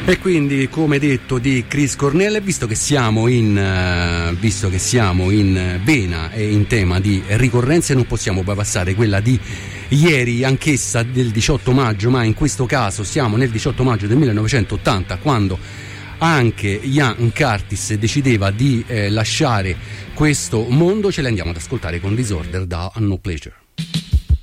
E quindi, come detto, di Chris Cornell, visto che siamo in vena e in tema di ricorrenze, non possiamo poi passare quella di ieri, anch'essa del 18 maggio, ma in questo caso siamo nel 18 maggio del 1980, quando anche Ian Curtis decideva di lasciare questo mondo. Ce la andiamo ad ascoltare con Disorder da No Pleasure.